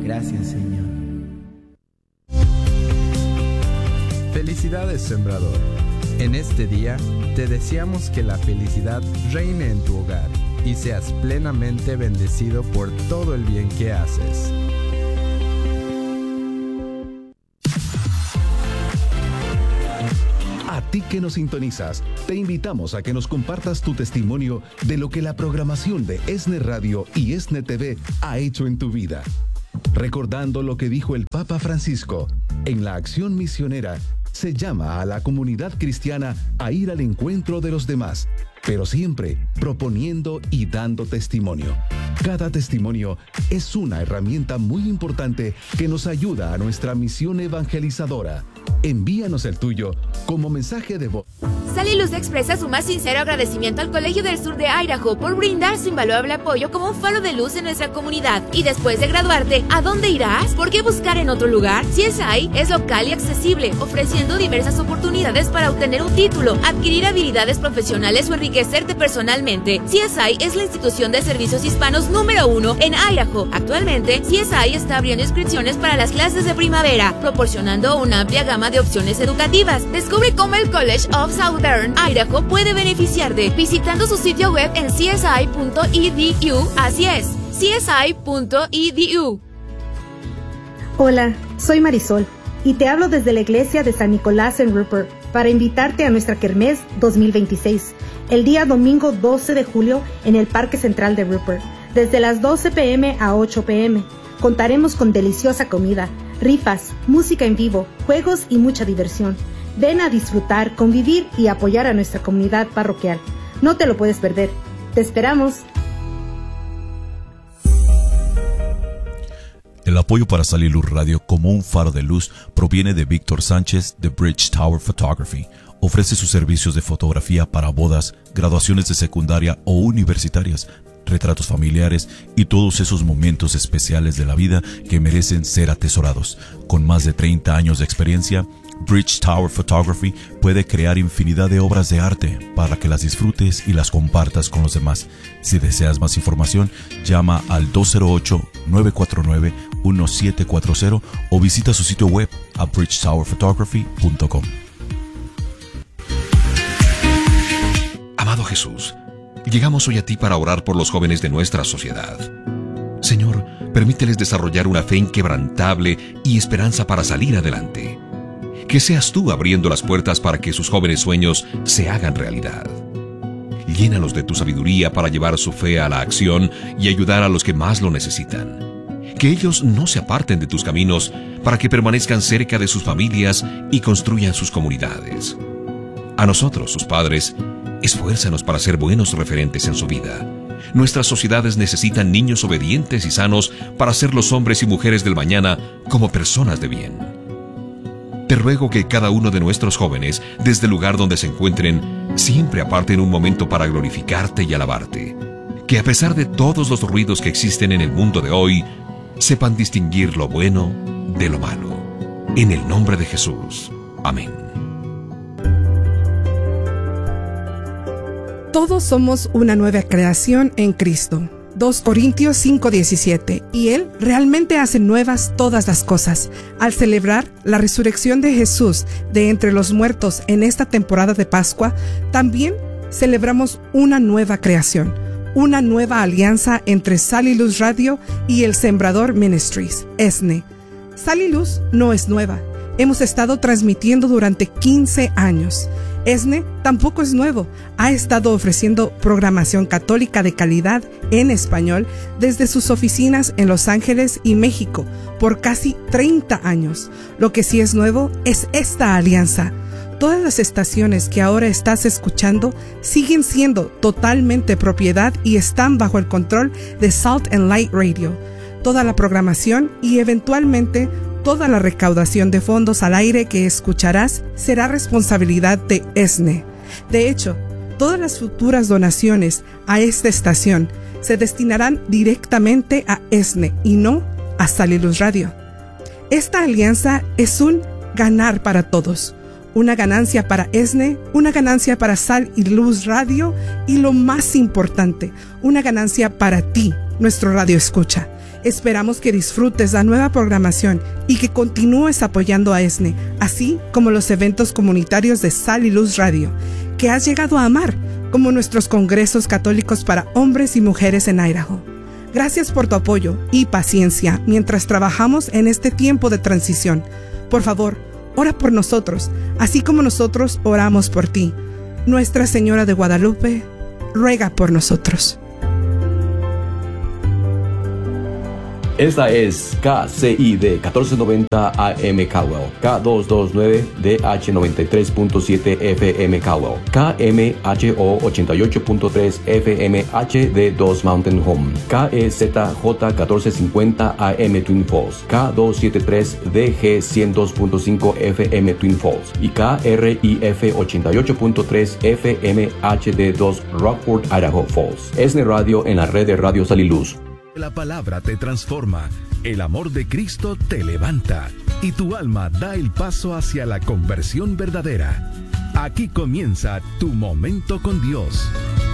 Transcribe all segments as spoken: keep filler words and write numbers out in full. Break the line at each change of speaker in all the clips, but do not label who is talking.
Gracias, Señor.
Felicidades, sembrador. En este día te deseamos que la felicidad reine en tu hogar y seas plenamente bendecido por todo el bien que haces.
A ti que nos sintonizas, te invitamos a que nos compartas tu testimonio de lo que la programación de ESNE Radio y ESNE T V ha hecho en tu vida. Recordando lo que dijo el Papa Francisco, en la acción misionera se llama a la comunidad cristiana a ir al encuentro de los demás, pero siempre proponiendo y dando testimonio. Cada testimonio es una herramienta muy importante que nos ayuda a nuestra misión evangelizadora. Envíanos el tuyo como mensaje de voz.
Saliluz expresa su más sincero agradecimiento al Colegio del Sur de Idaho por brindar su invaluable apoyo como un faro de luz en nuestra comunidad. Y después de graduarte, ¿a dónde irás? ¿Por qué buscar en otro lugar? C S I es local y accesible, ofreciendo diversas oportunidades para obtener un título, adquirir habilidades profesionales o enriquecerte personalmente. C S I es la institución de servicios hispanos número uno en Idaho. Actualmente, C S I está abriendo inscripciones para las clases de primavera, proporcionando una amplia gama de opciones educativas. Descubre cómo el College of Southern Idaho puede beneficiarte visitando su sitio web en c s i punto e d u. Así es, c s i punto e d u.
Hola, soy Marisol y te hablo desde la iglesia de San Nicolás en Rupert para invitarte a nuestra Kermés dos mil veintiséis, el día domingo doce de julio en el Parque Central de Rupert, desde las doce pe eme a ocho pe eme. Contaremos con deliciosa comida, rifas, música en vivo, juegos y mucha diversión. Ven a disfrutar, convivir y apoyar a nuestra comunidad parroquial. No te lo puedes perder. ¡Te esperamos!
El apoyo para Saliluz Radio como un faro de luz proviene de Víctor Sánchez de Bridge Tower Photography. Ofrece sus servicios de fotografía para bodas, graduaciones de secundaria o universitarias, retratos familiares y todos esos momentos especiales de la vida que merecen ser atesorados. Con más de treinta años de experiencia, Bridge Tower Photography puede crear infinidad de obras de arte para que las disfrutes y las compartas con los demás. Si deseas más información, llama al dos cero ocho, nueve cuatro nueve, uno siete cuatro cero o visita su sitio web a bridge tower photography punto com.
Amado Jesús, llegamos hoy a ti para orar por los jóvenes de nuestra sociedad. Señor, permíteles desarrollar una fe inquebrantable y esperanza para salir adelante. Que seas tú abriendo las puertas para que sus jóvenes sueños se hagan realidad. Llénalos de tu sabiduría para llevar su fe a la acción y ayudar a los que más lo necesitan. Que ellos no se aparten de tus caminos para que permanezcan cerca de sus familias y construyan sus comunidades. A nosotros, sus padres, esfuérzanos para ser buenos referentes en su vida. Nuestras sociedades necesitan niños obedientes y sanos para ser los hombres y mujeres del mañana como personas de bien. Te ruego que cada uno de nuestros jóvenes, desde el lugar donde se encuentren, siempre aparten un momento para glorificarte y alabarte. Que a pesar de todos los ruidos que existen en el mundo de hoy, sepan distinguir lo bueno de lo malo. En el nombre de Jesús. Amén.
Todos somos una nueva creación en Cristo. dos Corintios cinco diecisiete. Y Él realmente hace nuevas todas las cosas. Al celebrar la resurrección de Jesús de entre los muertos en esta temporada de Pascua, también celebramos una nueva creación, una nueva alianza entre Saliluz Radio y el Sembrador Ministries, ESNE. Saliluz no es nueva. Hemos estado transmitiendo durante quince años. ESNE tampoco es nuevo. Ha estado ofreciendo programación católica de calidad en español desde sus oficinas en Los Ángeles y México por casi treinta años. Lo que sí es nuevo es esta alianza. Todas las estaciones que ahora estás escuchando siguen siendo totalmente propiedad y están bajo el control de Salt and Light Radio. Toda la programación y eventualmente toda la recaudación de fondos al aire que escucharás será responsabilidad de ESNE. De hecho, todas las futuras donaciones a esta estación se destinarán directamente a ESNE y no a Saliluz Radio. Esta alianza es un ganar para todos. Una ganancia para ESNE, una ganancia para Saliluz Radio y lo más importante, una ganancia para ti, nuestro radio escucha. Esperamos que disfrutes la nueva programación y que continúes apoyando a ESNE, así como los eventos comunitarios de Sal y Luz Radio, que has llegado a amar, como nuestros congresos católicos para hombres y mujeres en Idaho. Gracias por tu apoyo y paciencia mientras trabajamos en este tiempo de transición. Por favor, ora por nosotros, así como nosotros oramos por ti. Nuestra Señora de Guadalupe, ruega por nosotros.
Esta es K C I D catorce noventa A M Caldwell, K doscientos veintinueve D H noventa y tres punto siete F M Caldwell, K M H O ochenta y ocho punto tres F M H D dos Mountain Home, K E Z J catorce cincuenta A M Twin Falls, K doscientos setenta y tres D G ciento dos punto cinco F M Twin Falls y K R I F ochenta y ocho punto tres F M H D dos Rockford, Idaho Falls. ESNE Radio en la red de Radio Sal y Luz.
La palabra te transforma, el amor de Cristo te levanta y tu alma da el paso hacia la conversión verdadera. Aquí comienza tu momento con Dios.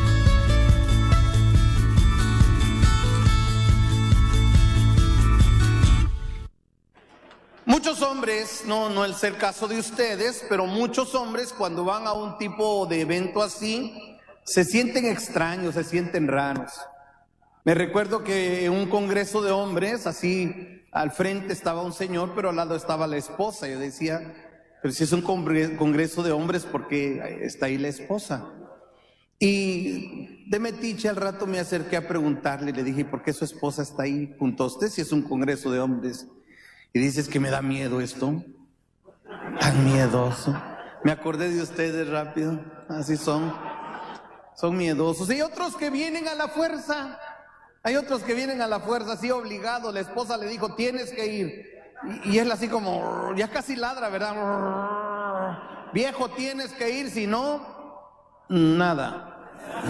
Muchos hombres, no, no es el caso de ustedes, pero muchos hombres cuando van a un tipo de evento así, se sienten extraños, se sienten raros. Me recuerdo que en un congreso de hombres, así al frente estaba un señor, pero al lado estaba la esposa. Yo decía, pero si es un congreso de hombres, ¿por qué está ahí la esposa? Y de metiche al rato me acerqué a preguntarle, le dije, ¿por qué su esposa está ahí junto a usted si es un congreso de hombres? Y dices que me da miedo esto, tan miedoso. Me acordé de ustedes rápido, así son, son miedosos. Y otros que vienen a la fuerza. Hay otros que vienen a la fuerza, así obligado. La esposa le dijo, tienes que ir. Y, y él así como, ya casi ladra, ¿verdad? Viejo, tienes que ir, si no, nada.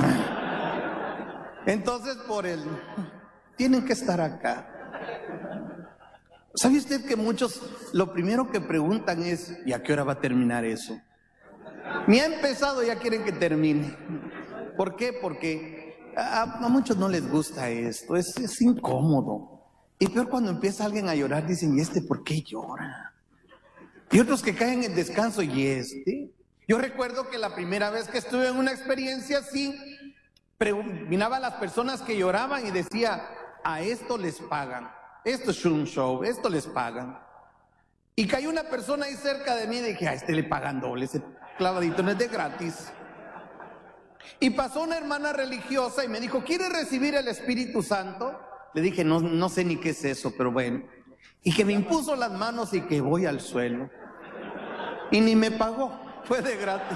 Entonces, por él, tienen que estar acá. ¿Sabe usted que muchos, lo primero que preguntan es, ¿y a qué hora va a terminar eso? Ni ha empezado, ya quieren que termine. ¿Por qué? Porque A, a muchos no les gusta esto, es, es incómodo. Y peor cuando empieza alguien a llorar, dicen, ¿y este por qué llora? Y otros que caen en descanso, ¿y este? Yo recuerdo que la primera vez que estuve en una experiencia así, miraba a las personas que lloraban y decía, a esto les pagan, esto es un show, esto les pagan. Y cayó una persona ahí cerca de mí y dije, a este le pagan doble, ese clavadito no es de gratis. Y pasó una hermana religiosa y me dijo, ¿quieres recibir el Espíritu Santo? Le dije, no, no sé ni qué es eso, pero bueno. Y que me impuso las manos y que voy al suelo. Y ni me pagó, fue de gratis.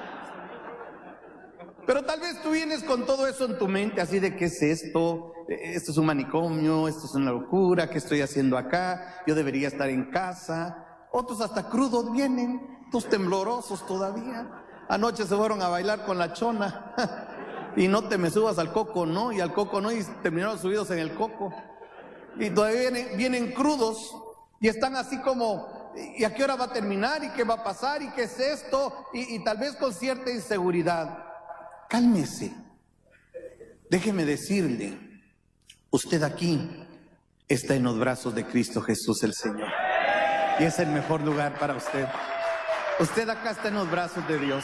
Pero tal vez tú vienes con todo eso en tu mente, así de, ¿qué es esto? Esto es un manicomio, esto es una locura, ¿qué estoy haciendo acá? Yo debería estar en casa. Otros hasta crudos vienen, otros temblorosos todavía. Anoche se fueron a bailar con la chona y no te me subas al coco, no, y al coco no, y terminaron subidos en el coco. Y todavía vienen, vienen crudos y están así como, ¿y a qué hora va a terminar? ¿Y qué va a pasar? ¿Y qué es esto? Y, y tal vez con cierta inseguridad. Cálmese. Déjeme decirle, usted aquí está en los brazos de Cristo Jesús el Señor. Y es el mejor lugar para usted. Usted acá está en los brazos de Dios.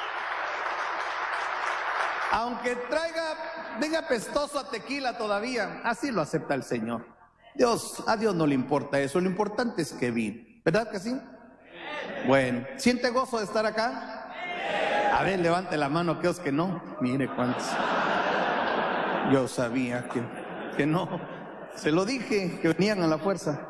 Aunque traiga, venga pestoso a tequila todavía, así lo acepta el Señor. Dios, a Dios no le importa eso, lo importante es que vive. ¿Verdad que sí? Bueno, ¿siente gozo de estar acá? A ver, levante la mano aquellos que no. Mire cuántos. Yo sabía que, que no. Se lo dije, que venían a la fuerza.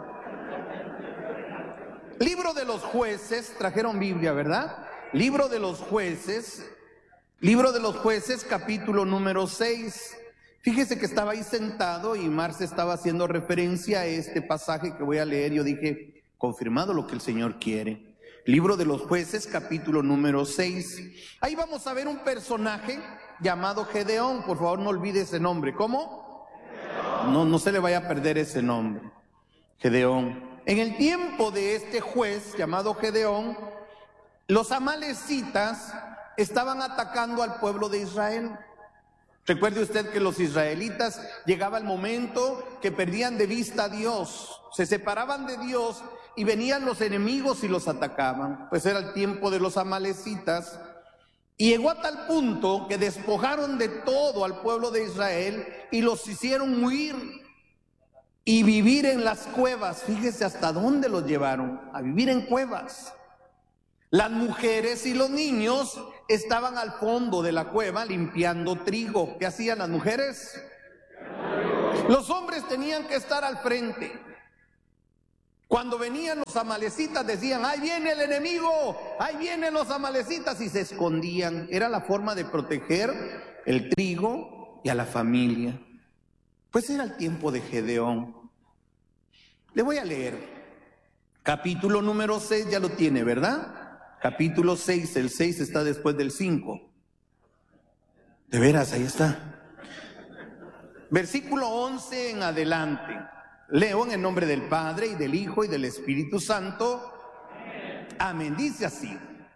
Libro de los Jueces, trajeron Biblia, ¿verdad? Libro de los Jueces, Libro de los Jueces, capítulo número seis. Fíjese que estaba ahí sentado y Marce estaba haciendo referencia a este pasaje que voy a leer. Yo dije, confirmado lo que el Señor quiere. Libro de los Jueces, capítulo número seis. Ahí vamos a ver un personaje llamado Gedeón. Por favor, no olvide ese nombre. ¿Cómo? No, no se le vaya a perder ese nombre. Gedeón. En el tiempo de este juez llamado Gedeón, los amalecitas estaban atacando al pueblo de Israel. Recuerde usted que los israelitas llegaba el momento que perdían de vista a Dios, se separaban de Dios y venían los enemigos y los atacaban. Pues era el tiempo de los amalecitas. Y llegó a tal punto que despojaron de todo al pueblo de Israel y los hicieron huir y vivir en las cuevas. Fíjese hasta dónde los llevaron, a vivir en cuevas. Las mujeres y los niños estaban al fondo de la cueva limpiando trigo. ¿Qué hacían las mujeres? Los hombres tenían que estar al frente. Cuando venían los amalecitas decían, ahí viene el enemigo, ahí vienen los amalecitas, y se escondían. Era la forma de proteger el trigo y a la familia. Pues era el tiempo de Gedeón. Le voy a leer capítulo número seis, ya lo tiene, ¿verdad? Capítulo seis, el seis está después del cinco. De veras, ahí está. Versículo once en adelante. Leo en el nombre del Padre y del Hijo y del Espíritu Santo. Amén. Amén. Dice así: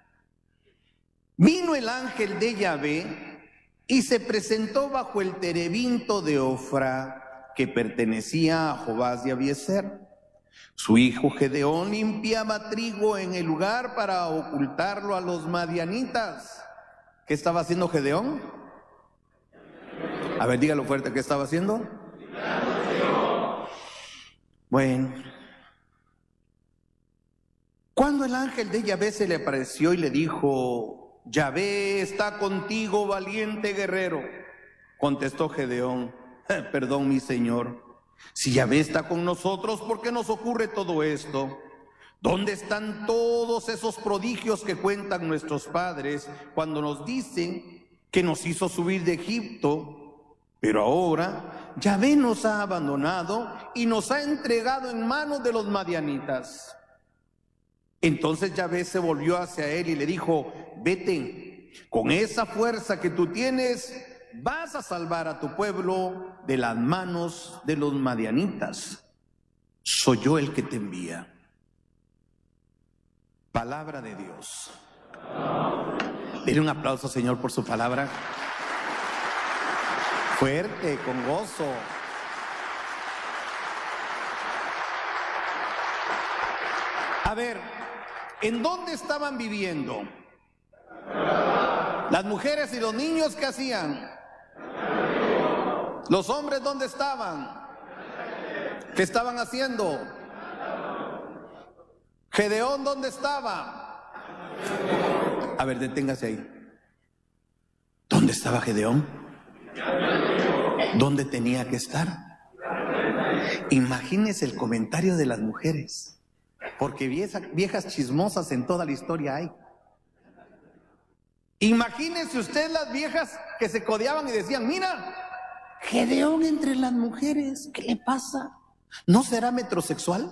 vino el ángel de Yahvé y se presentó bajo el terebinto de Ofra, que pertenecía a Jobás de Abiezer. Su hijo Gedeón limpiaba trigo en el lugar para ocultarlo a los madianitas. ¿Qué estaba haciendo Gedeón? A ver, dígalo fuerte, ¿qué estaba haciendo? Bueno, cuando el ángel de Yahvé se le apareció y le dijo, Yahvé está contigo, valiente guerrero, contestó Gedeón, perdón mi señor, si Yahvé está con nosotros, ¿por qué nos ocurre todo esto? ¿Dónde están todos esos prodigios que cuentan nuestros padres cuando nos dicen que nos hizo subir de Egipto? Pero ahora Yahvé nos ha abandonado y nos ha entregado en manos de los madianitas. Entonces Yahvé se volvió hacia él y le dijo, vete, con esa fuerza que tú tienes, vas a salvar a tu pueblo de las manos de los madianitas. Soy yo el que te envía. Palabra de Dios. Dele un aplauso, Señor, por su palabra. Fuerte, con gozo. A ver, ¿en dónde estaban viviendo? Las mujeres y los niños, ¿qué hacían? Los hombres, ¿dónde estaban? ¿Qué estaban haciendo? Gedeón, ¿dónde estaba? A ver, deténgase ahí. ¿Dónde estaba Gedeón? ¿Dónde tenía que estar? Imagínese el comentario de las mujeres, porque viejas, viejas chismosas en toda la historia hay. Imagínese usted las viejas que se codeaban y decían, mira, Gedeón entre las mujeres, ¿qué le pasa? ¿No será metrosexual?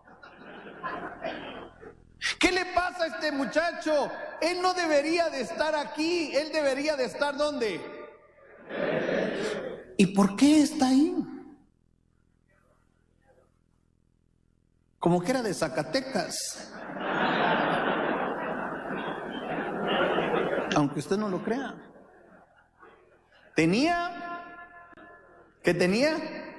¿Qué le pasa a este muchacho? Él no debería de estar aquí, él debería de estar ¿dónde? ¿Y por qué está ahí? Como que era de Zacatecas. Aunque usted no lo crea. Tenía, ¿qué tenía?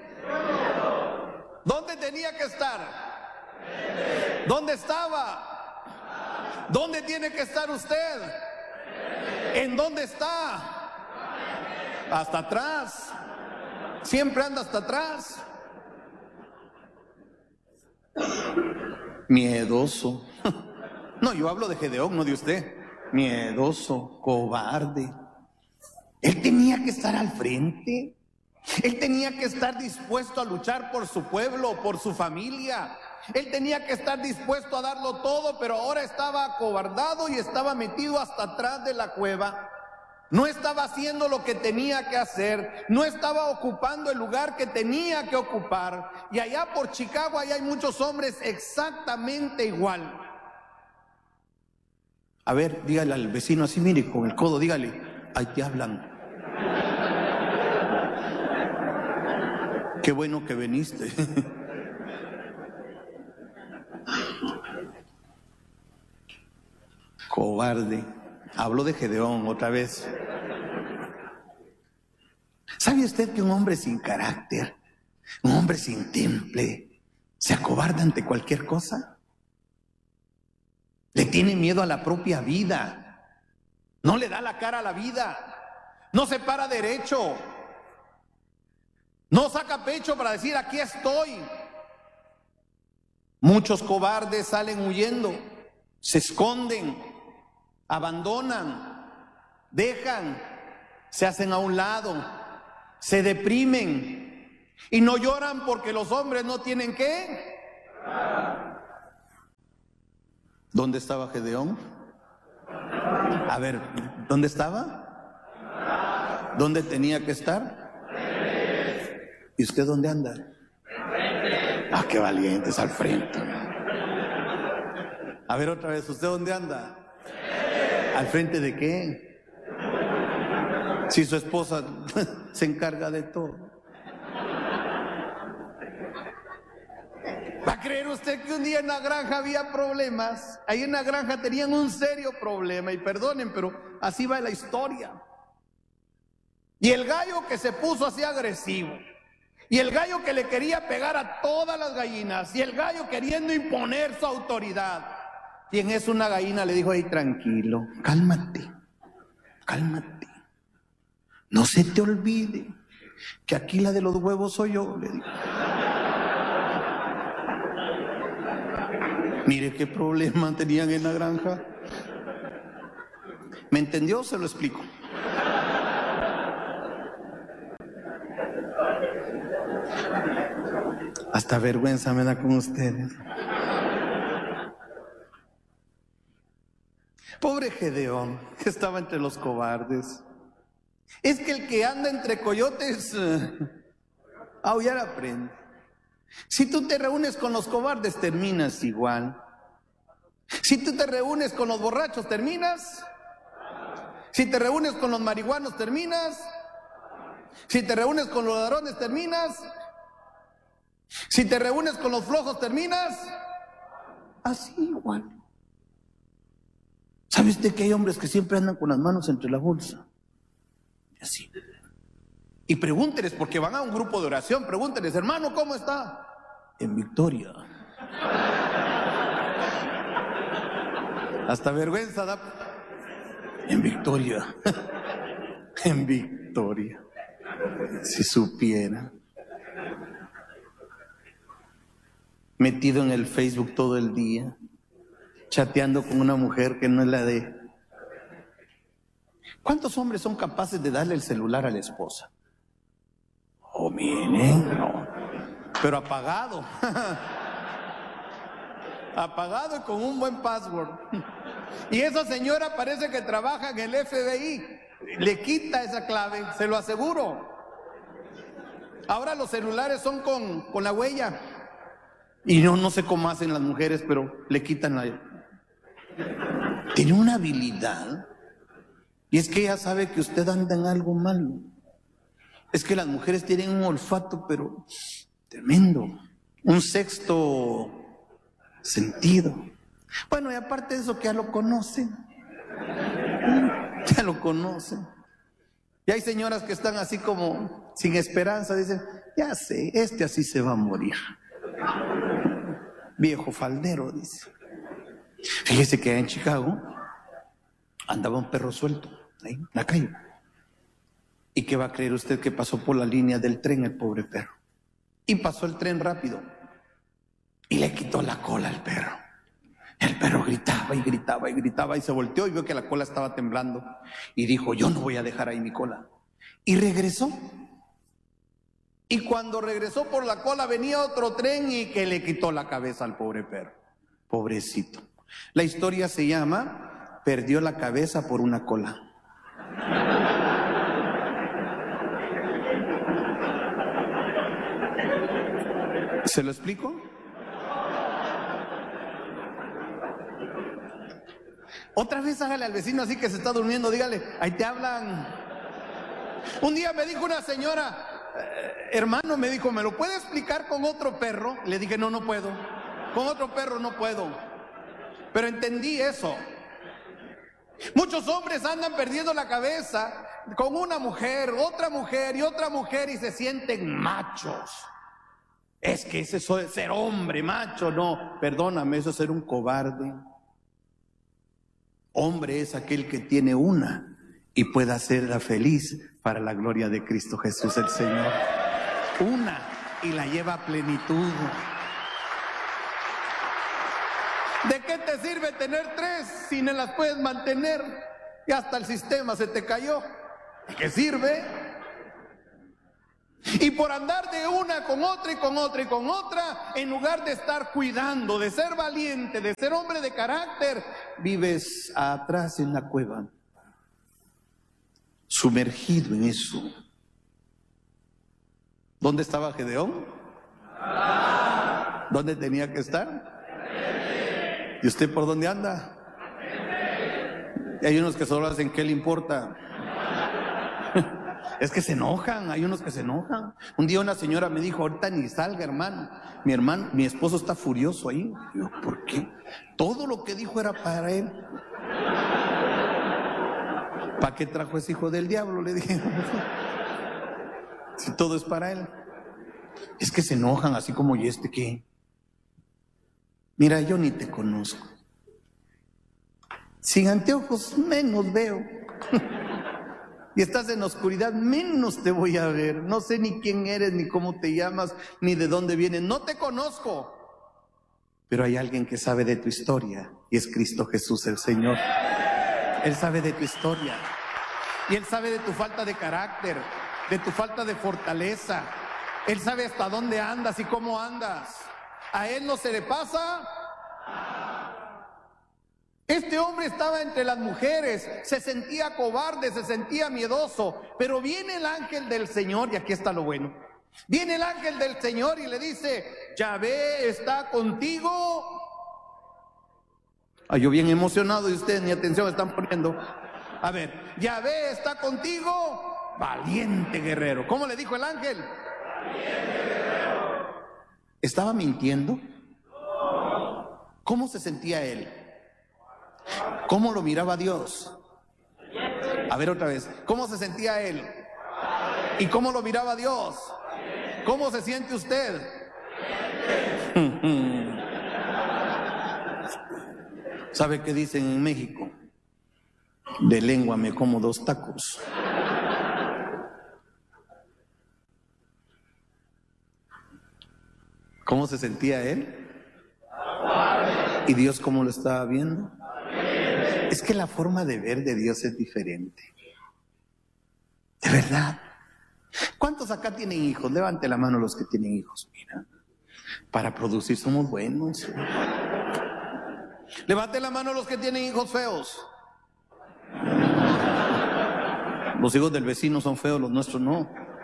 ¿Dónde tenía que estar? ¿Dónde estaba? ¿Dónde tiene que estar usted? ¿En dónde está? Hasta atrás. Siempre anda hasta atrás. Miedoso. No, yo hablo de Gedeón, no de usted. Miedoso, cobarde. Él tenía que estar al frente. Él tenía que estar dispuesto a luchar por su pueblo, por su familia. Él tenía que estar dispuesto a darlo todo, pero ahora estaba acobardado y estaba metido hasta atrás de la cueva. No estaba haciendo lo que tenía que hacer, no estaba ocupando el lugar que tenía que ocupar. Y allá por Chicago, allá hay muchos hombres exactamente igual. A ver, dígale al vecino así, mire, con el codo, dígale, ahí te hablan. Qué bueno que viniste. Cobarde. Hablo de Gedeón otra vez. ¿Sabe usted que un hombre sin carácter, un hombre sin temple, se acobarda ante cualquier cosa? Le tiene miedo a la propia vida. No le da la cara a la vida. No se para derecho. No saca pecho para decir aquí estoy. Muchos cobardes salen huyendo, se esconden, abandonan, dejan, se hacen a un lado, se deprimen y no lloran porque los hombres no tienen qué. ¿Dónde estaba Gedeón? A ver, ¿dónde estaba? ¿Dónde tenía que estar? ¿Y usted dónde anda? Ah, qué valientes, al frente. A ver otra vez, ¿usted dónde anda? ¿Al frente de qué? Si su esposa se encarga de todo. ¿Va a creer usted que un día en la granja había problemas? Ahí en la granja tenían un serio problema, y perdonen, pero así va la historia. Y el gallo que se puso así agresivo, y el gallo que le quería pegar a todas las gallinas, y el gallo queriendo imponer su autoridad. Y en eso una gallina le dijo: ahí, tranquilo, cálmate, cálmate. No se te olvide que aquí la de los huevos soy yo, le dijo. Mire qué problema tenían en la granja. ¿Me entendió? Se lo explico. Hasta vergüenza me da con ustedes. Pobre Gedeón, que estaba entre los cobardes. Es que el que anda entre coyotes, uh, aullar aprende. Si tú te reúnes con los cobardes, terminas igual. Si tú te reúnes con los borrachos, terminas. Si te reúnes con los marihuanos, terminas. Si te reúnes con los ladrones, terminas. Si te reúnes con los flojos, terminas. Así igual. ¿Sabe usted que hay hombres que siempre andan con las manos entre la bolsa? Y así. Y pregúnteles, porque van a un grupo de oración, pregúnteles: hermano, ¿cómo está? En victoria. Hasta vergüenza da. En victoria. En victoria. Si supiera. Metido en el Facebook todo el día, chateando con una mujer que no es la de. ¿Cuántos hombres son capaces de darle el celular a la esposa? Oh, miren, no. Pero apagado. Apagado y con un buen password. Y esa señora parece que trabaja en el F B I. Le quita esa clave, se lo aseguro. Ahora los celulares son con, con la huella. Y no, no sé cómo hacen las mujeres, pero le quitan la. Tiene una habilidad. Y es que ella sabe que usted anda en algo malo. Es que las mujeres tienen un olfato, pero tremendo. Un sexto sentido. Bueno, y aparte de eso, que ya lo conocen. Ya lo conocen. Y hay señoras que están así como sin esperanza. Dicen: ya sé, este así se va a morir. Viejo faldero, dice. Fíjese que en Chicago andaba un perro suelto ahí en la calle. ¿Y qué va a creer usted que pasó por la línea del tren el pobre perro? Y pasó el tren rápido y le quitó la cola al perro. El perro gritaba y gritaba y gritaba y se volteó y vio que la cola estaba temblando y dijo: yo no voy a dejar ahí mi cola. Y regresó. Y cuando regresó por la cola venía otro tren y que le quitó la cabeza al pobre perro. Pobrecito. La historia se llama: perdió la cabeza por una cola. ¿Se lo explico? Otra vez hágale al vecino así que se está durmiendo, dígale: ahí te hablan. Un día me dijo una señora: eh, hermano, me dijo, ¿me lo puede explicar con otro perro? Le dije: no, no puedo. Con otro perro no puedo. Pero entendí eso. Muchos hombres andan perdiendo la cabeza con una mujer, otra mujer y otra mujer y se sienten machos. Es que ese es ser hombre, macho. No, perdóname, eso es ser un cobarde. Hombre es aquel que tiene una y puede hacerla feliz para la gloria de Cristo Jesús el Señor. Una y la lleva a plenitud. ¿De qué te sirve tener tres si no las puedes mantener? Y hasta el sistema se te cayó. ¿De qué sirve? Y por andar de una con otra y con otra y con otra, en lugar de estar cuidando, de ser valiente, de ser hombre de carácter, vives atrás en la cueva, sumergido en eso. ¿Dónde estaba Gedeón? ¿Dónde tenía que estar? ¿Y usted por dónde anda? Y hay unos que solo hacen ¿qué le importa? Es que se enojan, hay unos que se enojan. Un día una señora me dijo, ahorita ni salga, hermano. Mi hermano, mi esposo está furioso ahí. Yo, ¿por qué? Todo lo que dijo era para él. ¿Para qué trajo ese hijo del diablo? Le dije. Si todo es para él. Es que se enojan así como, ¿y este qué? Mira, yo ni te conozco. Sin anteojos menos veo. Y estás en oscuridad, menos te voy a ver. No sé ni quién eres, ni cómo te llamas, ni de dónde vienes. No te conozco. Pero hay alguien que sabe de tu historia, y es Cristo Jesús el Señor. Él sabe de tu historia. Y Él sabe de tu falta de carácter, de tu falta de fortaleza. Él sabe hasta dónde andas y cómo andas. A Él no se le pasa. Este hombre estaba entre las mujeres, se sentía cobarde, se sentía miedoso, pero viene el ángel del Señor, y aquí está lo bueno. Viene el ángel del Señor y le dice, Yahvé está contigo. Ay, yo bien emocionado y ustedes ni atención me están poniendo. A ver, Yahvé está contigo, valiente guerrero. ¿Cómo le dijo el ángel? Valiente guerrero. ¿Estaba mintiendo? ¿Cómo se sentía él? ¿Cómo lo miraba Dios? A ver otra vez. ¿Cómo se sentía él? ¿Y cómo lo miraba Dios? ¿Cómo se siente usted? ¿Sabe qué dicen en México? De lengua me como dos tacos. ¿Cómo se sentía él? ¿Y Dios cómo lo estaba viendo? Es que la forma de ver de Dios es diferente. De verdad. ¿Cuántos acá tienen hijos? Levante la mano los que tienen hijos. Mira, para producir somos buenos. Levante la mano los que tienen hijos feos. Los hijos del vecino son feos, los nuestros no.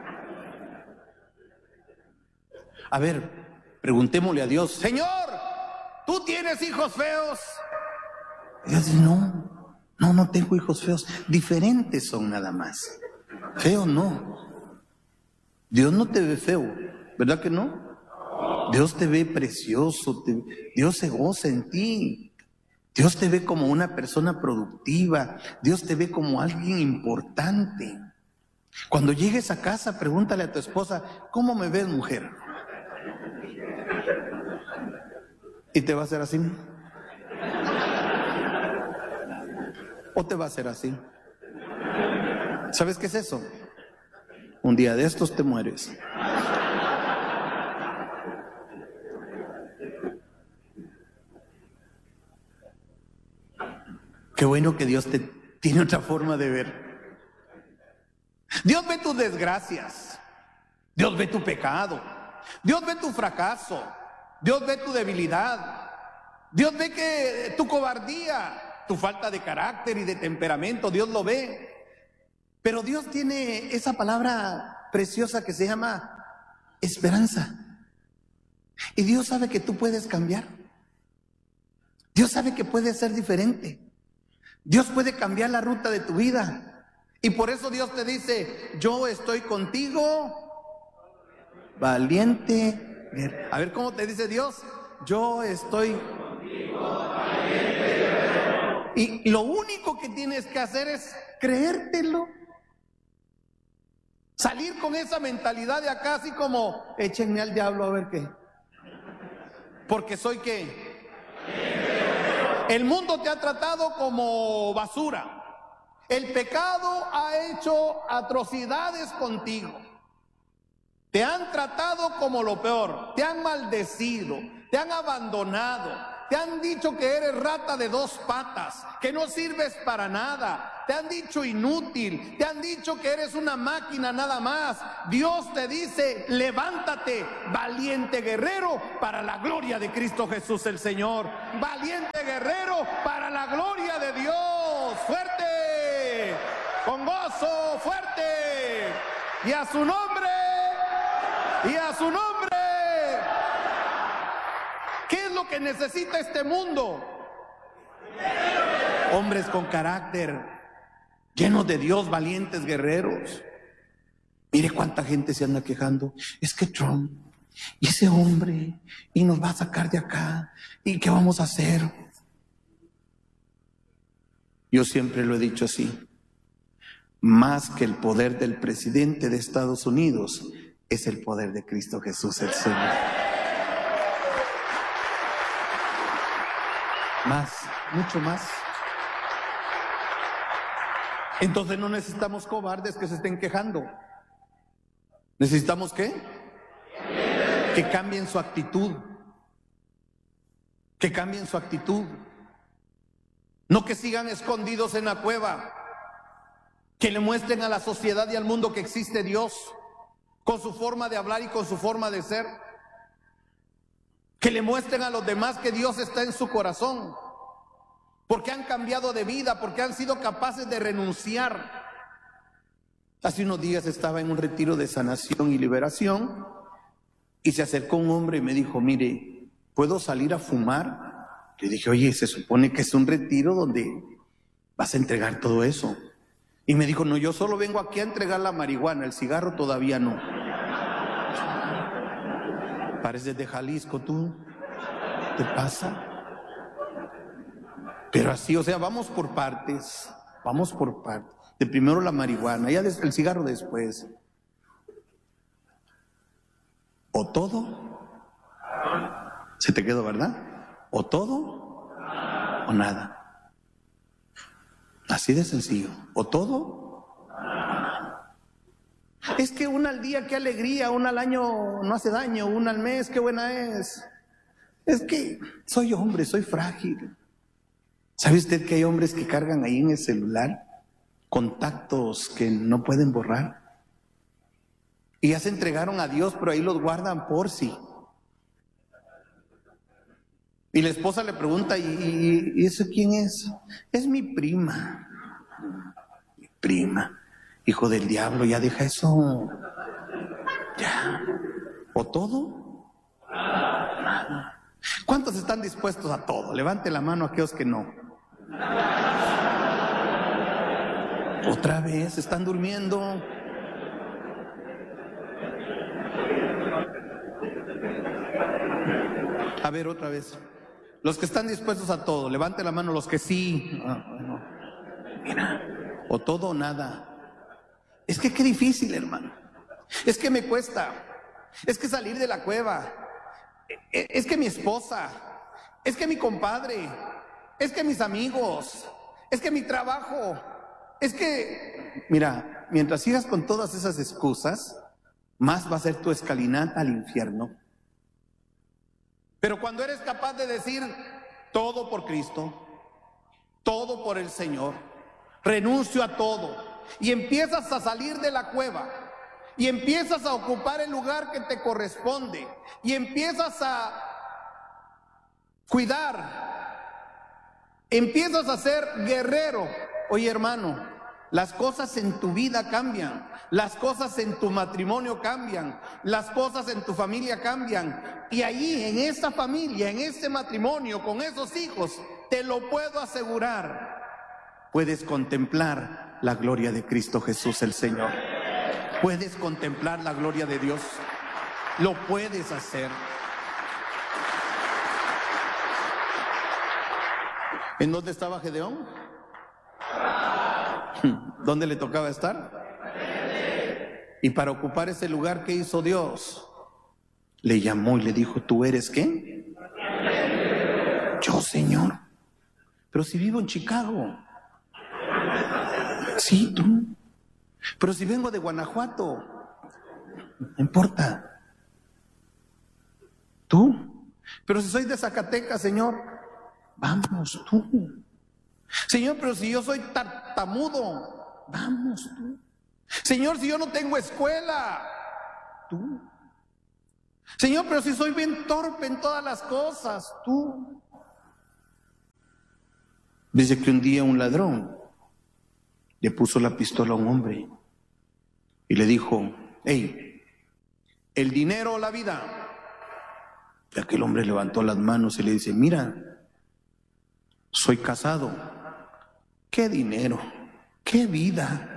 A ver, preguntémosle a Dios, Señor, ¿tú tienes hijos feos? Dios dice, no, no, no tengo hijos feos. Diferentes son nada más. Feos no. Dios no te ve feo, ¿verdad que no? Dios te ve precioso, te, Dios se goza en ti. Dios te ve como una persona productiva. Dios te ve como alguien importante. Cuando llegues a casa, pregúntale a tu esposa, ¿cómo me ves, mujer? Y te va a hacer así. ¿O te va a hacer así? ¿Sabes qué es eso? Un día de estos te mueres. Qué bueno que Dios te tiene otra forma de ver. Dios ve tus desgracias. Dios ve tu pecado. Dios ve tu fracaso. Dios ve tu debilidad. Dios ve que tu cobardía, tu falta de carácter y de temperamento, Dios lo ve. Pero Dios tiene esa palabra preciosa que se llama esperanza. Y Dios sabe que tú puedes cambiar. Dios sabe que puedes ser diferente. Dios puede cambiar la ruta de tu vida. Y por eso Dios te dice, yo estoy contigo, valiente. A ver cómo te dice Dios, yo estoy contigo, valiente. Y lo único que tienes que hacer es creértelo. Salir con esa mentalidad de acá así como, échenme al diablo a ver qué. Porque soy qué. El mundo te ha tratado como basura. El pecado ha hecho atrocidades contigo. Te han tratado como lo peor. Te han maldecido. Te han abandonado. Te han dicho que eres rata de dos patas, que no sirves para nada. Te han dicho inútil. Te han dicho que eres una máquina nada más. Dios te dice, levántate, valiente guerrero, para la gloria de Cristo Jesús el Señor. Valiente guerrero para la gloria de Dios. Fuerte, con gozo, fuerte. Y a su nombre, y a su nombre. ¿Qué es lo que necesita este mundo? Hombres con carácter, llenos de Dios, valientes guerreros. Mire cuánta gente se anda quejando. Es que Trump, y ese hombre, y nos va a sacar de acá, ¿y qué vamos a hacer? Yo siempre lo he dicho así. Más que el poder del presidente de Estados Unidos, es el poder de Cristo Jesús el Señor. Más, mucho más. Entonces no necesitamos cobardes que se estén quejando. ¿Necesitamos qué? Que cambien su actitud. Que cambien su actitud. No que sigan escondidos en la cueva. Que le muestren a la sociedad y al mundo que existe Dios, con su forma de hablar y con su forma de ser. Que le muestren a los demás que Dios está en su corazón, porque han cambiado de vida, porque han sido capaces de renunciar. Hace unos días estaba en un retiro de sanación y liberación y se acercó un hombre y me dijo, mire, ¿puedo salir a fumar? Le dije, oye, se supone que es un retiro donde vas a entregar todo eso. Y me dijo, no, yo solo vengo aquí a entregar la marihuana, el cigarro todavía no. Pareces de Jalisco tú, ¿te pasa? Pero así, o sea, vamos por partes, vamos por partes. De primero la marihuana, ya el cigarro después. O todo, se te quedó, ¿verdad? O todo o nada. Así de sencillo, o todo. Es que una al día, qué alegría, una al año no hace daño, una al mes, qué buena es. Es que soy hombre, soy frágil. ¿Sabe usted que hay hombres que cargan ahí en el celular contactos que no pueden borrar? Y ya se entregaron a Dios, pero ahí los guardan por sí. Y la esposa le pregunta, ¿y, y, y eso quién es? Es mi prima. Mi prima. Hijo del diablo, ya deja eso. Ya. ¿O todo? Nada. ¿Cuántos están dispuestos a todo? Levante la mano a aquellos que no. Otra vez, están durmiendo. A ver, otra vez. Los que están dispuestos a todo, levante la mano los que sí. Ah, bueno. Mira, o todo o nada. Es que qué difícil, hermano. Es que me cuesta. Es que salir de la cueva. Es que mi esposa. Es que mi compadre. Es que mis amigos. Es que mi trabajo. Es que, mira, mientras sigas con todas esas excusas, más va a ser tu escalinata al infierno. Pero cuando eres capaz de decir todo por Cristo, todo por el Señor, renuncio a todo, y empiezas a salir de la cueva, y empiezas a ocupar el lugar que te corresponde, y empiezas a cuidar, empiezas a ser guerrero. Oye, hermano, las cosas en tu vida cambian, las cosas en tu matrimonio cambian, las cosas en tu familia cambian, y allí en esa familia, en ese matrimonio, con esos hijos, te lo puedo asegurar, puedes contemplar la gloria de Cristo Jesús el Señor. Puedes contemplar la gloria de Dios. Lo puedes hacer. ¿En dónde estaba Gedeón? ¿Dónde le tocaba estar? Y para ocupar ese lugar, ¿qué hizo Dios? Le llamó y le dijo, ¿tú eres qué? Yo, Señor. Pero si vivo en Chicago. Sí, tú. Pero si vengo de Guanajuato. No importa. Tú. Pero si soy de Zacatecas, Señor. Vamos, tú. Señor, pero si yo soy tartamudo. Vamos, tú. Señor, si yo no tengo escuela. Tú. Señor, pero si soy bien torpe en todas las cosas. Tú. Dice que un día un ladrón le puso la pistola a un hombre y le dijo, hey, el dinero o la vida. Y aquel hombre levantó las manos y le dice, mira, soy casado. ¿Qué dinero? ¿Qué vida?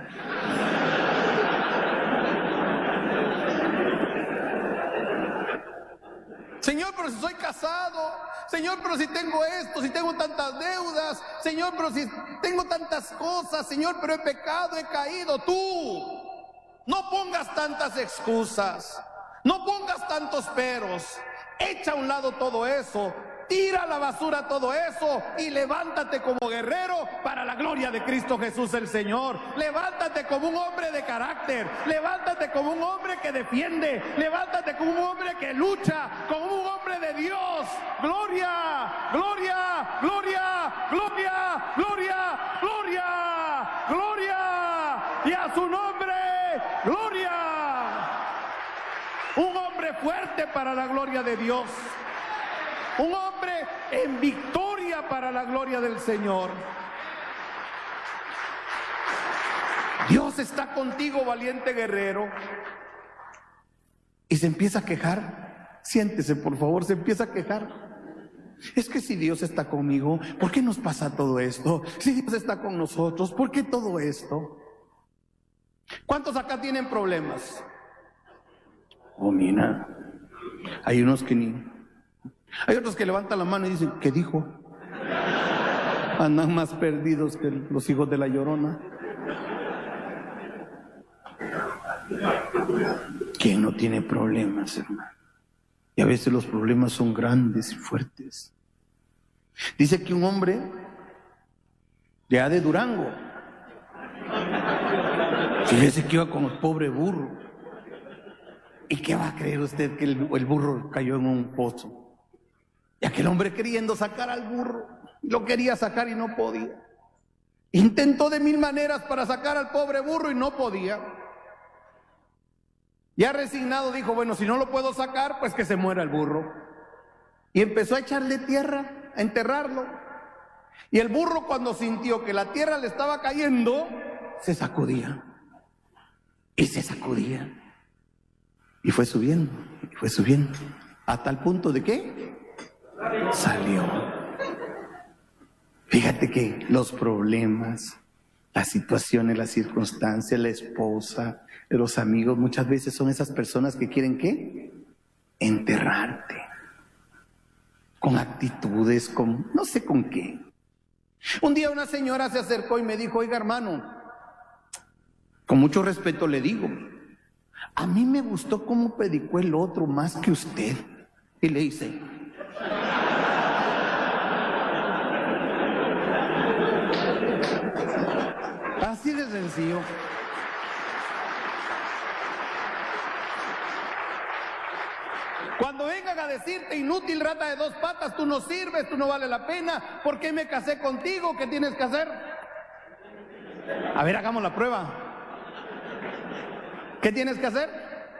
Señor, pero si soy casado, Señor, pero si tengo esto, si tengo tantas deudas, Señor, pero si tengo tantas cosas, Señor, pero he pecado, he caído. Tú, no pongas tantas excusas, no pongas tantos peros, echa a un lado todo eso, tira a la basura todo eso y levántate como guerrero para la gloria de Cristo Jesús el Señor. Levántate como un hombre de carácter, levántate como un hombre que defiende, levántate como un hombre que lucha, como un hombre de Dios. Gloria, gloria, gloria, gloria, gloria, gloria, gloria, y a su nombre, gloria. Un hombre fuerte para la gloria de Dios. Un hombre en victoria para la gloria del Señor. Dios está contigo, valiente guerrero. Y se empieza a quejar. Siéntese, por favor, se empieza a quejar. Es que si Dios está conmigo, ¿por qué nos pasa todo esto? Si Dios está con nosotros, ¿por qué todo esto? ¿Cuántos acá tienen problemas? Oh, mira, hay unos que ni... Hay otros que levantan la mano y dicen, ¿qué dijo? Andan más perdidos que los hijos de la Llorona. ¿Quién no tiene problemas, hermano? Y a veces los problemas son grandes y fuertes. Dice que un hombre de A de Durango, fíjese que iba con el pobre burro. ¿Y qué va a creer usted que el, el burro cayó en un pozo? Y aquel hombre queriendo sacar al burro, lo quería sacar y no podía. Intentó de mil maneras para sacar al pobre burro y no podía. Ya resignado dijo, bueno, si no lo puedo sacar, pues que se muera el burro. Y empezó a echarle tierra, a enterrarlo. Y el burro, cuando sintió que la tierra le estaba cayendo, se sacudía. Y se sacudía. Y fue subiendo, y fue subiendo. Hasta el punto de que salió. Fíjate que los problemas, las situaciones, las circunstancias, la esposa, los amigos, muchas veces son esas personas que quieren ¿qué? Enterrarte. Con actitudes, con no sé con qué. Un día una señora se acercó y me dijo, oiga hermano, con mucho respeto le digo, a mí me gustó cómo predicó el otro más que usted. Y le hice, así de sencillo. Cuando vengan a decirte inútil, rata de dos patas, tú no sirves, tú no vales la pena, ¿por qué me casé contigo? ¿Qué tienes que hacer? A ver, hagamos la prueba. ¿Qué tienes que hacer?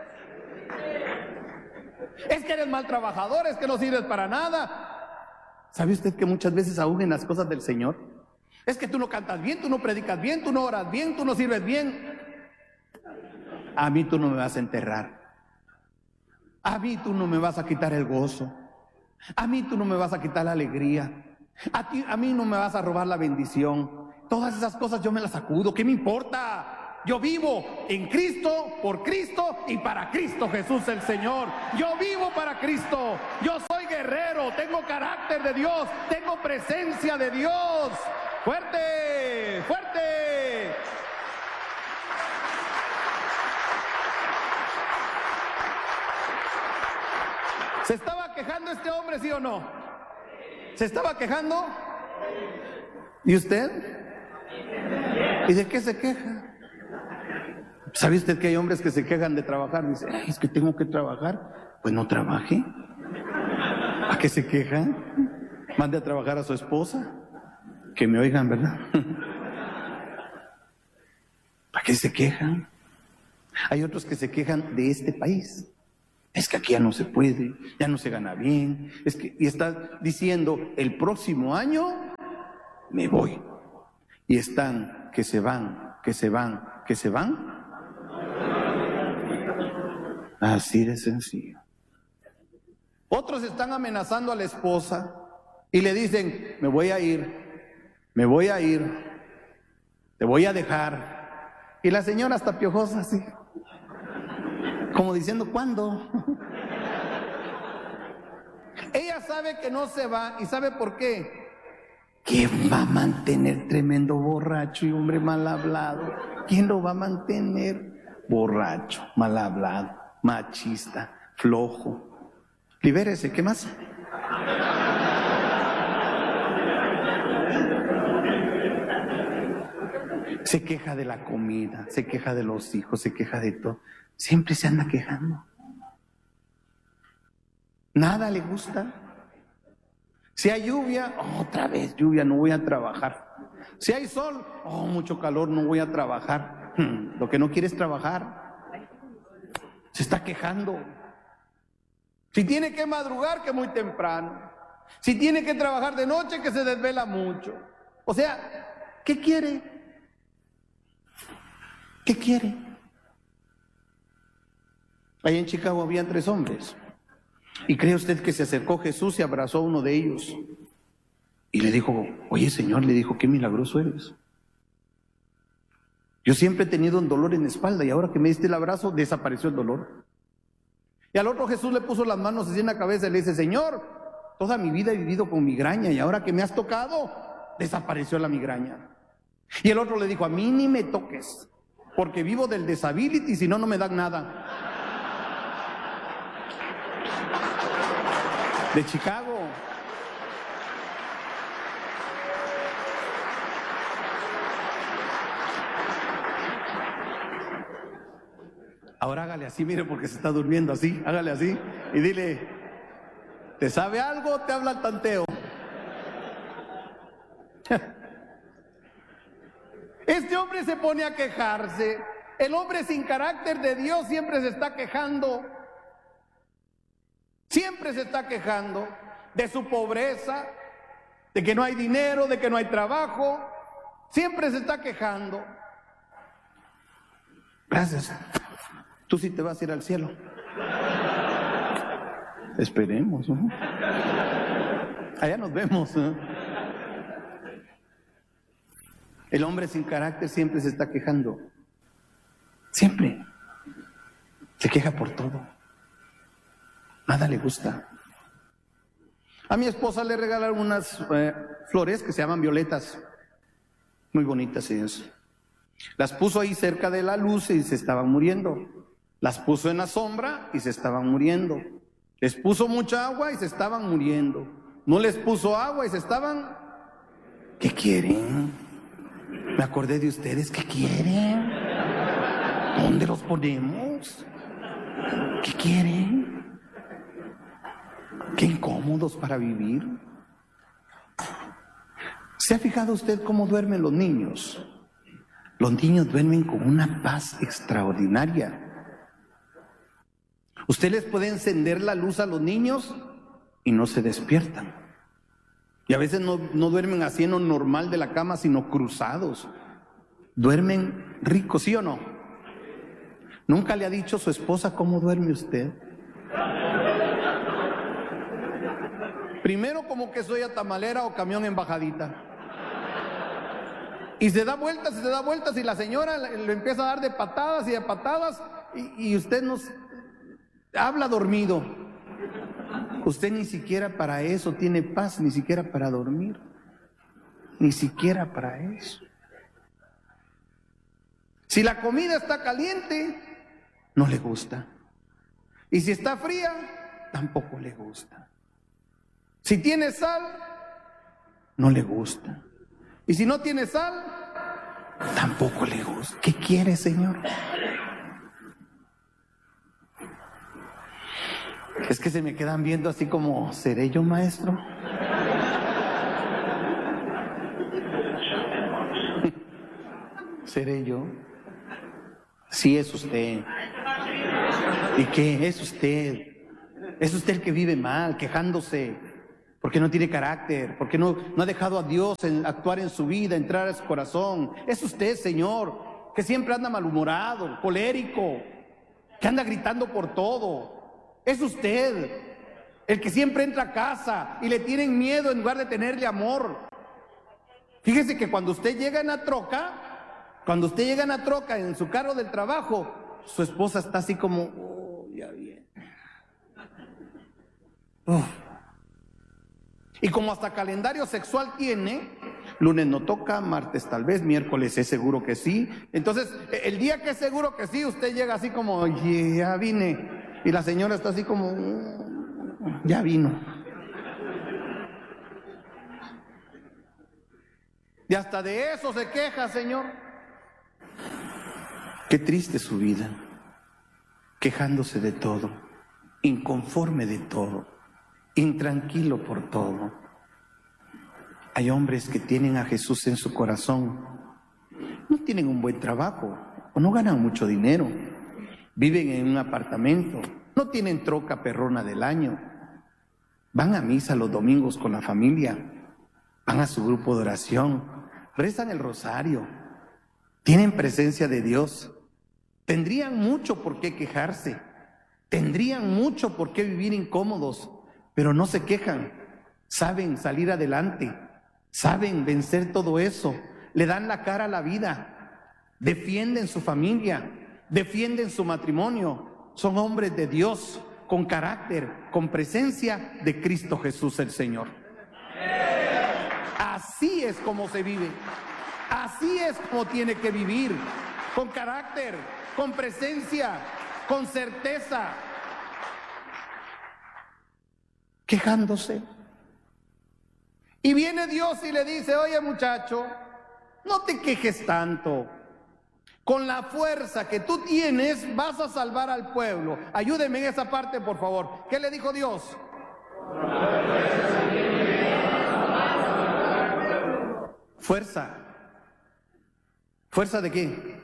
Es que eres mal trabajador, es que no sirves para nada. ¿Sabe usted que muchas veces aún en las cosas del Señor? Es que tú no cantas bien, tú no predicas bien, tú no oras bien, tú no sirves bien. A mí tú no me vas a enterrar. A mí tú no me vas a quitar el gozo. A mí tú no me vas a quitar la alegría. A ti, a mí no me vas a robar la bendición. Todas esas cosas yo me las sacudo. ¿Qué me importa? Yo vivo en Cristo, por Cristo y para Cristo Jesús el Señor. Yo vivo para Cristo. Yo soy guerrero, tengo carácter de Dios, tengo presencia de Dios. Fuerte, fuerte. ¿Se estaba quejando este hombre, sí o no? ¿Se estaba quejando? ¿Y usted? ¿Y de qué se queja? ¿Sabe usted que hay hombres que se quejan de trabajar? Dice, ay, es que tengo que trabajar. Pues no trabaje. ¿A qué se queja? Mande a trabajar a su esposa. Que me oigan, ¿verdad? ¿Para qué se quejan? Hay otros que se quejan de este país. Es que aquí ya no se puede, ya no se gana bien. Es que, y está diciendo, el próximo año me voy. Y están que se van, que se van, que se van. Así de sencillo. Otros están amenazando a la esposa y le dicen, me voy a ir, me voy a ir, te voy a dejar. Y la señora está piojosa así, como diciendo, ¿cuándo? Ella sabe que no se va, ¿y sabe por qué? ¿Quién va a mantener tremendo borracho y hombre mal hablado? ¿Quién lo va a mantener? Borracho, mal hablado, machista, flojo. Libérese, ¿qué más? Se queja de la comida, se queja de los hijos, se queja de todo. Siempre se anda quejando. Nada le gusta. Si hay lluvia, oh, otra vez lluvia, no voy a trabajar. Si hay sol, oh, mucho calor, no voy a trabajar. Hmm, lo que no quiere es trabajar. Se está quejando. Si tiene que madrugar, que muy temprano. Si tiene que trabajar de noche, que se desvela mucho. O sea, ¿qué quiere? ¿Qué quiere? Ahí en Chicago habían tres hombres. ¿Y cree usted que se acercó Jesús y abrazó a uno de ellos? Y le dijo, oye Señor, le dijo, qué milagroso eres. Yo siempre he tenido un dolor en la espalda y ahora que me diste el abrazo, desapareció el dolor. Y al otro Jesús le puso las manos así en la cabeza y le dice, Señor, toda mi vida he vivido con migraña y ahora que me has tocado, desapareció la migraña. Y el otro le dijo, a mí ni me toques, porque vivo del disability, si no, no me dan nada. De Chicago. Ahora hágale así, mire, porque se está durmiendo así, hágale así y dile, ¿te sabe algo o te habla el tanteo? Este hombre se pone a quejarse. El hombre sin carácter de Dios siempre se está quejando. Siempre se está quejando de su pobreza, de que no hay dinero, de que no hay trabajo. Siempre se está quejando. Gracias. Tú sí te vas a ir al cielo. Esperemos, ¿no? Allá nos vemos, ¿no? El hombre sin carácter siempre se está quejando. Siempre. Se queja por todo. Nada le gusta. A mi esposa le regalaron unas eh, flores que se llaman violetas. Muy bonitas ellas. Las puso ahí cerca de la luz y se estaban muriendo. Las puso en la sombra y se estaban muriendo. Les puso mucha agua y se estaban muriendo. No les puso agua y se estaban... ¿Qué quieren? Me acordé de ustedes. ¿Qué quieren? ¿Dónde los ponemos? ¿Qué quieren? Qué incómodos para vivir. ¿Se ha fijado usted cómo duermen los niños? Los niños duermen con una paz extraordinaria. Usted les puede encender la luz a los niños y no se despiertan. Y a veces no, no duermen así en lo normal de la cama, sino cruzados. Duermen ricos, ¿sí o no? ¿Nunca le ha dicho a su esposa cómo duerme usted? Primero como que soy a tamalera o camión en bajadita. Y se da vueltas y se da vueltas y la señora le empieza a dar de patadas y de patadas y, y usted nos habla dormido. Usted ni siquiera para eso tiene paz, ni siquiera para dormir. Ni siquiera para eso. Si la comida está caliente, no le gusta. Y si está fría, tampoco le gusta. Si tiene sal, no le gusta. Y si no tiene sal, tampoco le gusta. ¿Qué quiere, Señor? Es que se me quedan viendo así como, ¿seré yo maestro? ¿Seré yo? Sí, es usted. ¿Y qué? Es usted. Es usted el que vive mal, quejándose, porque no tiene carácter, porque no, no ha dejado a Dios en, actuar en su vida, entrar a su corazón. Es usted, Señor, que siempre anda malhumorado, colérico, que anda gritando por todo. Es usted el que siempre entra a casa y le tienen miedo en lugar de tenerle amor. Fíjese que cuando usted llega en la troca, cuando usted llega en la troca en su carro del trabajo, su esposa está así como, oh, ya bien. Uf. Y como hasta calendario sexual tiene, lunes no toca, martes tal vez, miércoles es seguro que sí. Entonces, el día que es seguro que sí, usted llega así como, oye, ya vine. Y la señora está así como, ya vino. Y hasta de eso se queja, Señor. Qué triste su vida, quejándose de todo, inconforme de todo, intranquilo por todo. Hay hombres que tienen a Jesús en su corazón, no tienen un buen trabajo o no ganan mucho dinero, viven en un apartamento, no tienen troca perrona del año, van a misa los domingos con la familia, van a su grupo de oración, rezan el rosario, tienen presencia de Dios, tendrían mucho por qué quejarse, tendrían mucho por qué vivir incómodos, pero no se quejan, saben salir adelante, saben vencer todo eso, le dan la cara a la vida, defienden su familia, defienden su matrimonio, son hombres de Dios, con carácter, con presencia de Cristo Jesús el Señor. Así es como se vive, así es como tiene que vivir, con carácter, con presencia, con certeza, quejándose. Y viene Dios y le dice, oye muchacho, no te quejes tanto. Con la fuerza que tú tienes vas a salvar al pueblo. Ayúdeme en esa parte, por favor. ¿Qué le dijo Dios? Fuerza. ¿Fuerza de qué?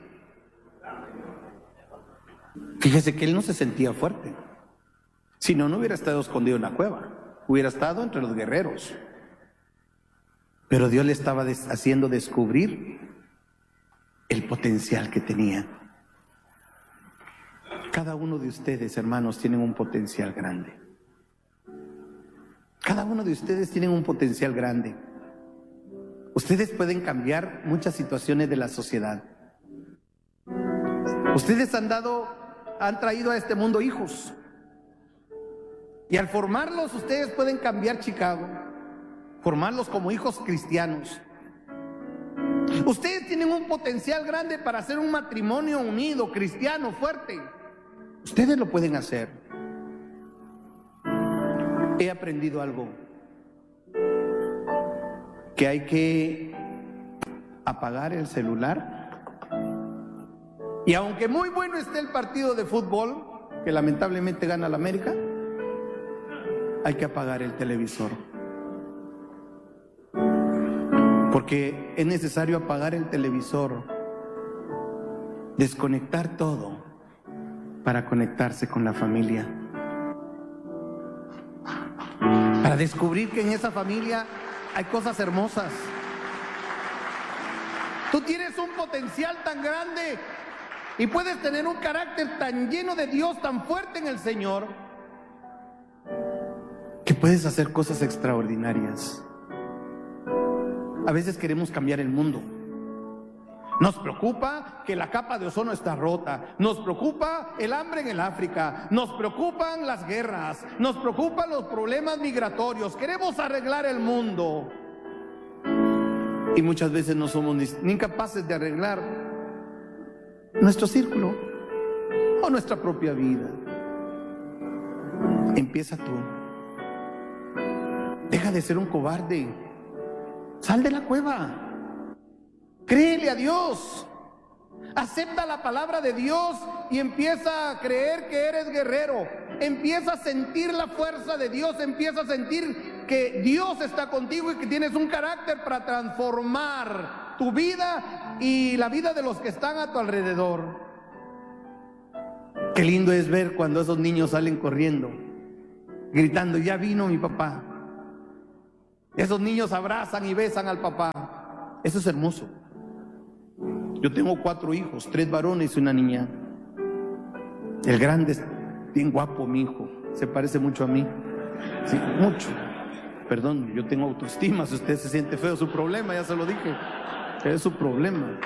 Fíjese que él no se sentía fuerte. Si no, no hubiera estado escondido en la cueva. Hubiera estado entre los guerreros. Pero Dios le estaba des- haciendo descubrir el potencial que tenía. Cada uno de ustedes, hermanos, tienen un potencial grande. Cada uno de ustedes tienen un potencial grande. Ustedes pueden cambiar muchas situaciones de la sociedad. Ustedes han dado, han traído a este mundo hijos. Y al formarlos, ustedes pueden cambiar Chicago, formarlos como hijos cristianos. Ustedes tienen un potencial grande para hacer un matrimonio unido, cristiano, fuerte. Ustedes lo pueden hacer. He aprendido algo, que hay que apagar el celular. Y aunque muy bueno esté el partido de fútbol, que lamentablemente gana la América, hay que apagar el televisor. Porque es necesario apagar el televisor, desconectar todo para conectarse con la familia. Para descubrir que en esa familia hay cosas hermosas. Tú tienes un potencial tan grande y puedes tener un carácter tan lleno de Dios, tan fuerte en el Señor, que puedes hacer cosas extraordinarias. A veces queremos cambiar el mundo. Nos preocupa que la capa de ozono está rota. Nos preocupa el hambre en el África. Nos preocupan las guerras. Nos preocupan los problemas migratorios. Queremos arreglar el mundo. Y muchas veces no somos ni, ni capaces de arreglar nuestro círculo o nuestra propia vida. Empieza tú. Deja de ser un cobarde. Sal de la cueva. Créele a Dios. Acepta la palabra de Dios y empieza a creer que eres guerrero. Empieza a sentir la fuerza de Dios. Empieza a sentir que Dios está contigo y que tienes un carácter para transformar tu vida y la vida de los que están a tu alrededor. Qué lindo es ver cuando esos niños salen corriendo, gritando: ya vino mi papá. Esos niños abrazan y besan al papá. Eso es hermoso. Yo tengo cuatro hijos, tres varones y una niña. El grande es bien guapo, mi hijo. Se parece mucho a mí. Sí, mucho. Perdón, yo tengo autoestima. Si usted se siente feo, es su problema, ya se lo dije. Es su problema.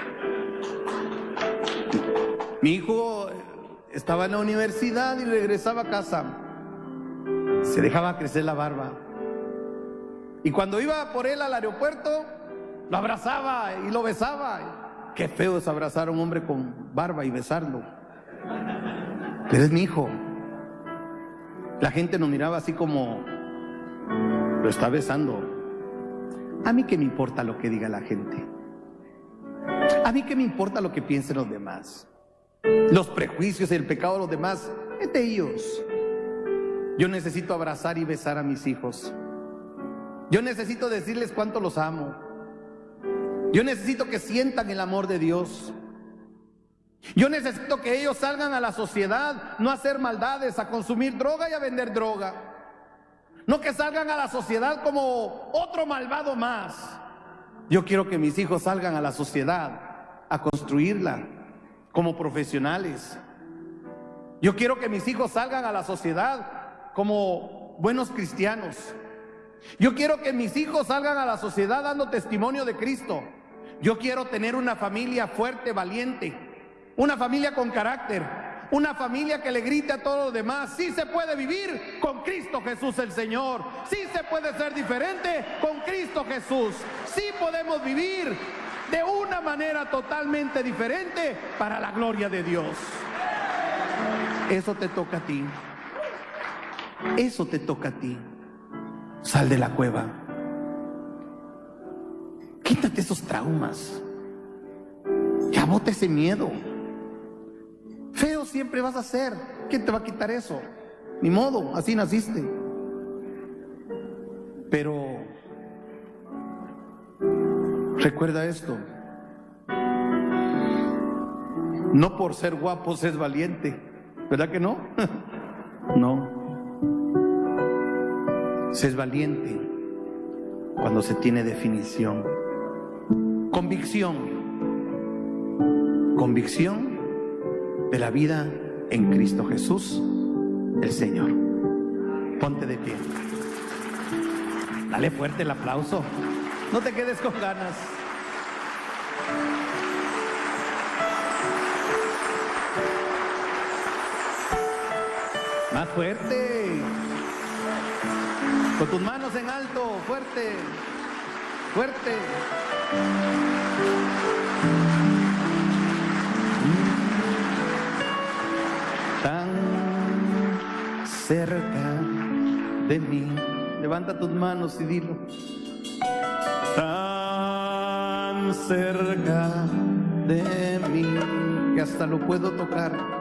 Mi hijo estaba en la universidad y regresaba a casa. Se dejaba crecer la barba. Y cuando iba por él al aeropuerto, lo abrazaba y lo besaba. Qué feo es abrazar a un hombre con barba y besarlo. Pero es mi hijo. La gente nos miraba así como: lo está besando. A mí qué me importa lo que diga la gente. A mí qué me importa lo que piensen los demás. Los prejuicios y el pecado de los demás, es de ellos. Yo necesito abrazar y besar a mis hijos. Yo necesito decirles cuánto los amo. Yo necesito que sientan el amor de Dios. Yo necesito que ellos salgan a la sociedad, no a hacer maldades, a consumir droga y a vender droga. No que salgan a la sociedad como otro malvado más. Yo quiero que mis hijos salgan a la sociedad a construirla como profesionales. Yo quiero que mis hijos salgan a la sociedad como buenos cristianos. Yo quiero que mis hijos salgan a la sociedad dando testimonio de Cristo. Yo quiero tener una familia fuerte, valiente, una familia con carácter, una familia que le grite a todos los demás: sí se puede vivir con Cristo Jesús el Señor, sí se puede ser diferente con Cristo Jesús, sí podemos vivir de una manera totalmente diferente para la gloria de Dios. Eso te toca a ti. Eso te toca a ti. Sal de la cueva. Quítate esos traumas. Ya bota ese miedo. Feo siempre vas a ser. ¿Quién te va a quitar eso? Ni modo, así naciste. Pero recuerda esto: no por ser guapo es valiente. ¿Verdad que no? No. Se es valiente cuando se tiene definición, convicción, convicción de la vida en Cristo Jesús, el Señor. Ponte de pie. Dale fuerte el aplauso. No te quedes con ganas. Más fuerte. Con tus manos en alto, fuerte, fuerte. Tan cerca de mí. Levanta tus manos y dilo. Tan cerca de mí que hasta lo puedo tocar.